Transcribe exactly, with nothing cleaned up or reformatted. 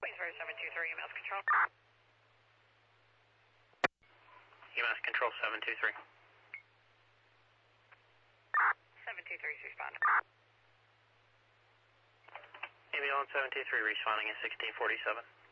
Queensboro seven two three, E M S Control. E M S Control seven two three. seven two three is responding. Ambulance seven two three responding at sixteen forty-seven.